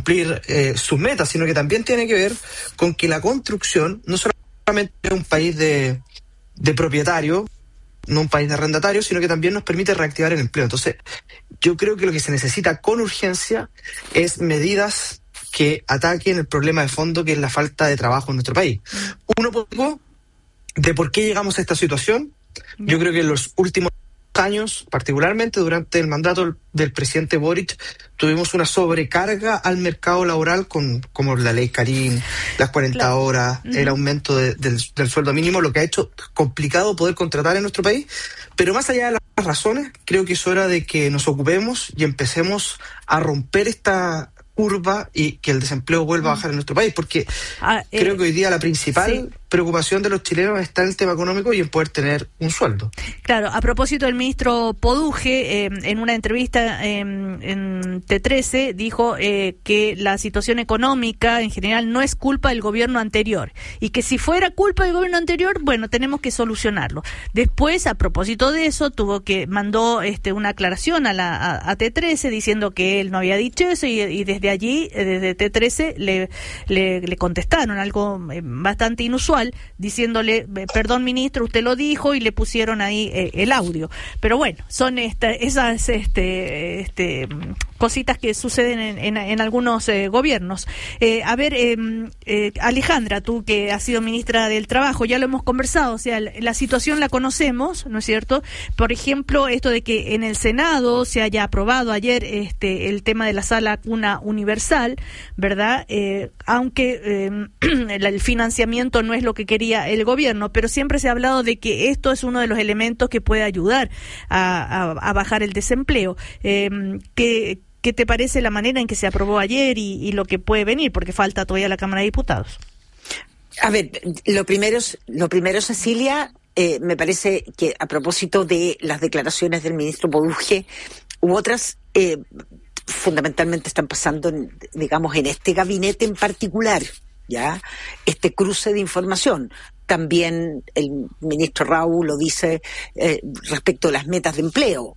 cumplir sus metas, sino que también tiene que ver con que la construcción no solamente es un país de propietarios, no un país de arrendatarios, sino que también nos permite reactivar el empleo. Entonces, yo creo que lo que se necesita con urgencia es medidas que ataquen el problema de fondo, que es la falta de trabajo en nuestro país. Uno poco de por qué llegamos a esta situación. Yo creo que en los últimos años, particularmente durante el mandato del presidente Boric, tuvimos una sobrecarga al mercado laboral como la ley Karim, las 40 horas, el aumento del sueldo mínimo, lo que ha hecho complicado poder contratar en nuestro país. Pero más allá de las razones, creo que es hora de que nos ocupemos y empecemos a romper esta curva y que el desempleo vuelva a bajar en nuestro país, porque creo que hoy día la principal preocupación de los chilenos está en el tema económico y en poder tener un sueldo. Claro, a propósito del ministro Poduje, en una entrevista en T13 dijo que la situación económica en general no es culpa del gobierno anterior y que si fuera culpa del gobierno anterior, bueno, tenemos que solucionarlo. Después, a propósito de eso, mandó una aclaración a T13 diciendo que él no había dicho eso y desde allí, desde T13, le contestaron algo bastante inusual, diciéndole, perdón ministro, usted lo dijo, y le pusieron ahí el audio. Pero bueno, son esas cositas que suceden en algunos gobiernos. Alejandra, tú que has sido ministra del Trabajo, ya lo hemos conversado, o sea, la situación la conocemos, ¿no es cierto? Por ejemplo, esto de que en el Senado se haya aprobado ayer el tema de la sala cuna universal, ¿verdad? Aunque el financiamiento no es lo que quería el gobierno, pero siempre se ha hablado de que esto es uno de los elementos que puede ayudar a bajar el desempleo. ¿Qué te parece la manera en que se aprobó ayer y lo que puede venir? Porque falta todavía la Cámara de Diputados. A ver, lo primero, Cecilia, me parece que a propósito de las declaraciones del ministro Poduje u otras, fundamentalmente están pasando, digamos, en este gabinete en particular, ¿ya? Este cruce de información. También el ministro Raúl lo dice respecto a las metas de empleo.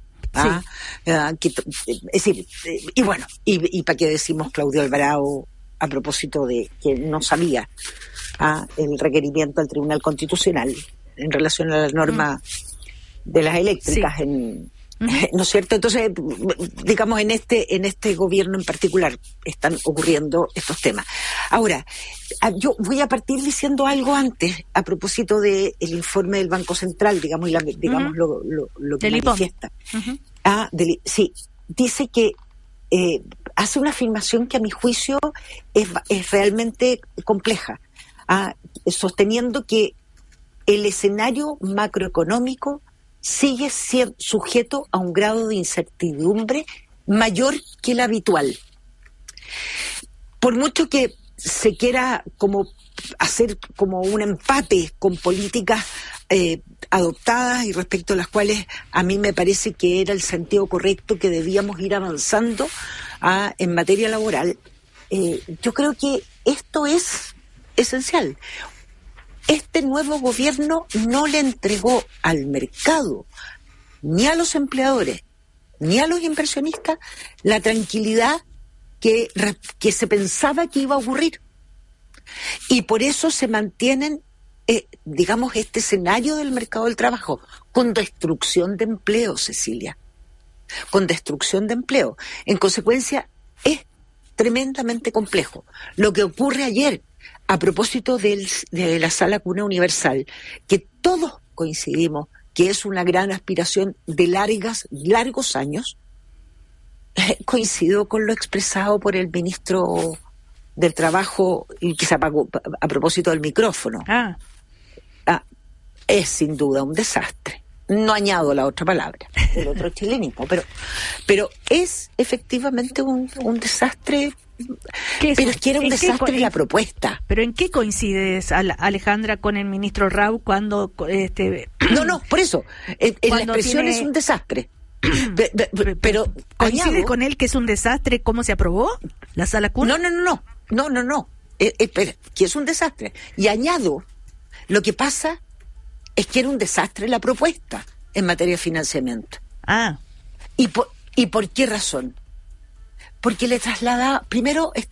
Es decir, y bueno, y para qué decimos Claudio Alvarado a propósito de que no sabía el requerimiento al Tribunal Constitucional en relación a la norma de las eléctricas, ¿no es cierto? Entonces, digamos, en este gobierno en particular están ocurriendo estos temas. Ahora, yo voy a partir diciendo algo antes a propósito del informe del Banco Central, digamos, lo que manifiesta. Sí, dice que hace una afirmación que a mi juicio es realmente compleja, sosteniendo que el escenario macroeconómico sigue siendo sujeto a un grado de incertidumbre mayor que el habitual. Por mucho que se quiera como hacer como un empate con políticas adoptadas y respecto a las cuales a mí me parece que era el sentido correcto, que debíamos ir avanzando en materia laboral, yo creo que esto es esencial. Este nuevo gobierno no le entregó al mercado, ni a los empleadores, ni a los inversionistas, la tranquilidad que se pensaba que iba a ocurrir. Y por eso se mantienen, digamos, este escenario del mercado del trabajo, con destrucción de empleo, Cecilia. Con destrucción de empleo. En consecuencia, es tremendamente complejo. Lo que ocurre ayer, a propósito de la sala cuna universal, que todos coincidimos que es una gran aspiración de largos años, coincido con lo expresado por el ministro del Trabajo, y que se apagó a propósito del micrófono. Es sin duda un desastre. No añado la otra palabra, el otro chilenismo, pero es efectivamente un desastre. Pero es que era un desastre la propuesta. ¿Pero en qué coincides, Alejandra, con el ministro Raúl cuando No, por eso. La expresión es un desastre. Pero ¿coincides con él que es un desastre cómo se aprobó la sala cuna? No. Espera, que es un desastre. Y añado, lo que pasa es que era un desastre la propuesta en materia de financiamiento. ¿Y por qué razón? Porque le traslada, primero,